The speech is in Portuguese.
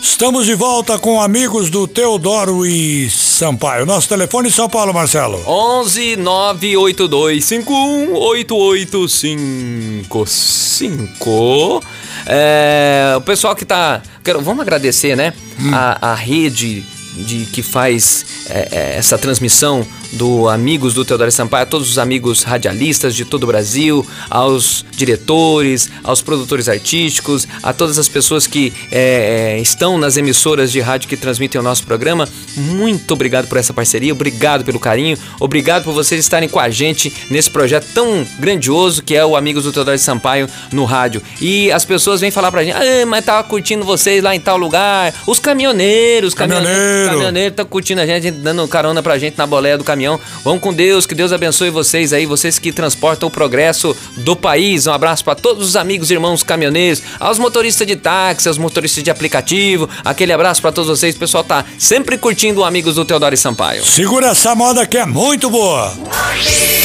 Estamos de volta com amigos do Teodoro e Sampaio. Nosso telefone em São Paulo, Marcelo. 11 98251 8855. O pessoal que tá... Vamos agradecer, né? A rede que faz essa transmissão do Amigos do Teodoro e Sampaio, a todos os amigos radialistas de todo o Brasil, aos diretores, aos produtores artísticos, a todas as pessoas que estão nas emissoras de rádio que transmitem o nosso programa. Muito obrigado por essa parceria, obrigado pelo carinho, obrigado por vocês estarem com a gente nesse projeto tão grandioso que é o Amigos do Teodoro e Sampaio no rádio. E as pessoas vêm falar pra gente: mas tava curtindo vocês lá em tal lugar. Os caminhoneiros estão curtindo a gente, dando carona pra gente na boleia do caminhão. Vamos com Deus, que Deus abençoe vocês aí, vocês que transportam o progresso do país. Um abraço para todos os amigos e irmãos caminhoneiros, aos motoristas de táxi, aos motoristas de aplicativo. Aquele abraço para todos vocês. O pessoal tá sempre curtindo o Amigos do Teodoro e Sampaio. Segura essa moda que é muito boa.